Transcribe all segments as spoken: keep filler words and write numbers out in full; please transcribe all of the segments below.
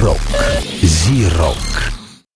Рок. Зи-рок.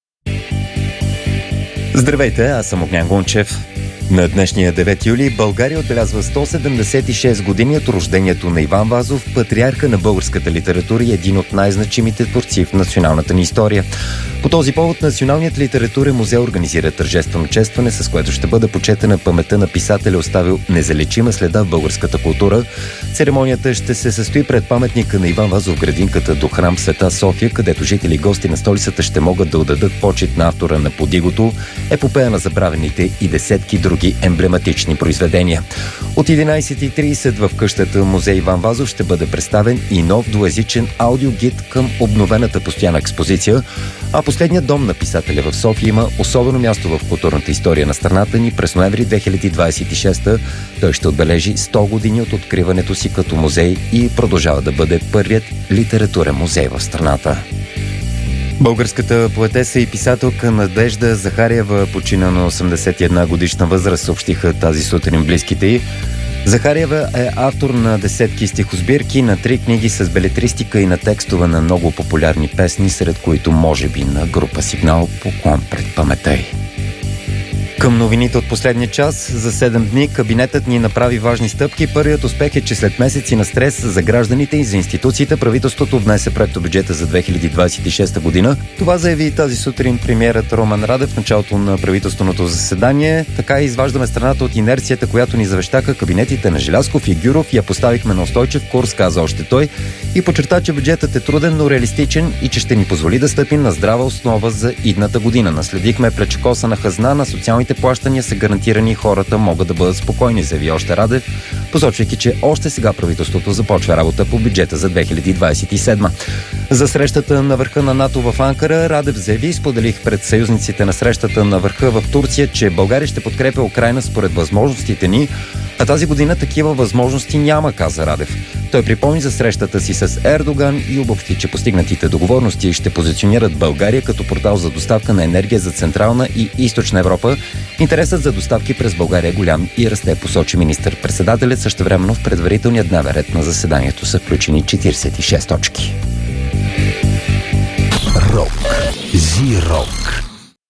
Здравейте, аз съм Огнян Гунчев. На днешния девети юли България отбелязва сто седемдесет и шест години от рождението на Иван Вазов, патриарха на българската литература и един от най-значимите творци в националната ни история. По този повод Националният литературен музей организира тържествено честване, с което ще бъде почетена паметта на писателя, оставил незалечима следа в българската култура. Церемонията ще се състои пред паметника на Иван Вазов в градинката до храм Света София, където жители и гости на столицата ще могат да отдадат почит на автора на Подигото, епопея на забравените и десетки други емблематични произведения. От единайсет и трийсет в къщата музей Иван Вазов ще бъде представен и нов двуезичен аудиогид към обновената постоянна експозиция, а последният дом на писателя в София има особено място в културната история на страната ни. През ноември две хиляди двайсет и шеста той ще отбележи сто години от откриването си като музей и продължава да бъде първият литературен музей в страната. Българската поетеса и писателка Надежда Захариева почина на осемдесет и една годишна възраст, съобщиха тази сутрин близките й. Захариева е автор на десетки стихосбирки, на три книги с белетристика и на текстове на много популярни песни, сред които може би на група Сигнал "Поклон пред паметта й". Към новините от последния час. За седем дни кабинетът ни направи важни стъпки. Първият успех е, че след месеци на стрес за гражданите и за институциите, правителството внесе проектобюджета за две хиляди двайсет и шеста година. Това заяви тази сутрин премиерът Румен Радев в началото на правителственото заседание. Така изваждаме страната от инерцията, която ни завещаха кабинетите на Желязков и Гюров, и я поставихме на устойчив курс, каза още той, и подчерта, че бюджетът е труден, но реалистичен и че ще ни позволи да стъпим на здрава основа за идната година. Наследихме пречкосана хазна, на социалните плащания са гарантирани и хората могат да бъдат спокойни, заяви още Радев, посочвайки, че още сега правителството започва работа по бюджета за две хиляди двайсет и седма. За срещата на върха на НАТО в Анкара Радев заяви: споделих пред съюзниците на срещата на върха в Турция, че България ще подкрепя Украйна според възможностите ни, а тази година такива възможности няма, каза Радев. Той припомни за срещата си с Ердоган и обобщи, че постигнатите договорности ще позиционират България като портал за доставка на енергия за Централна и Източна Европа. Интересът за доставки през България е голям и расте, посочи министър-председателят. Същевременно в предварителния дневен ред на заседанието са включени четирийсет и шест точки. Рок. Зи-рок.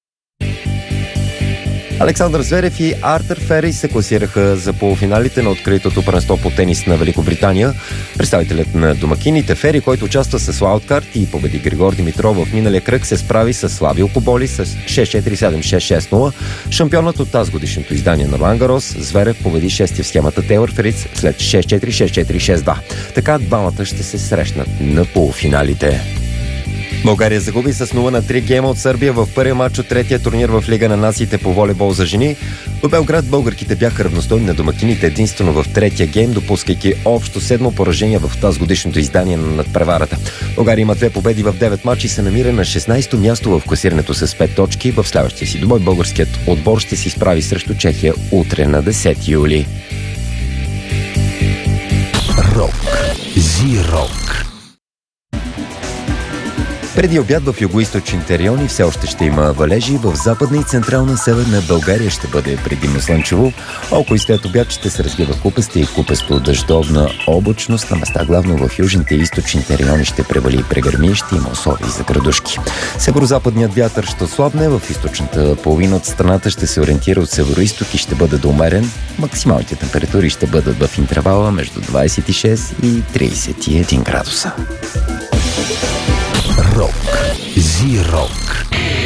Александър Зверев и Артър Фери се класираха за полуфиналите на откритото първенство по тенис на Великобритания. Представителят на домакините Фери, който участва с уайлдкарт и победи Григор Димитров в миналия кръг, се справи с Славио Коболи с шест четири седем шест шест нула. Шампионът от тази годишното издание на Ролан Гарос, Зверев победи шести в схемата Тейлър Фриц след шест четири шест четири шест два. Така двамата ще се срещнат на полуфиналите. България загуби с нула на три гейма от Сърбия в първия матч от третия турнир в Лига на нациите по волейбол за жени. В Белград българките бяха равностойни на домакините единствено в третия гейм, допускайки общо седмо поражение в тази годишното издание на надпреварата. България има две победи в девет мача и се намира на шестнайсето място в класирането с пет точки. В следващия си двубой българският отбор ще се изправи срещу Чехия утре на десети юли. Рок. Зи-рок. Преди обяд в югоизточните райони все още ще има валежи, в западна и централна северна България ще бъде предимно слънчево, а около след обяд ще се развива купеста и купесто дъждовна облачност. На места главно в южните и източните райони ще превали и прегърми, ще има условия за градушки. Северо-западният вятър ще ослабне, в източната половина от страната ще се ориентира от северо-исток и ще бъде доумерен. Максималните температури ще бъдат в интервала между двайсет и шест и трийсет и един градуса. Рок. Зи-рок.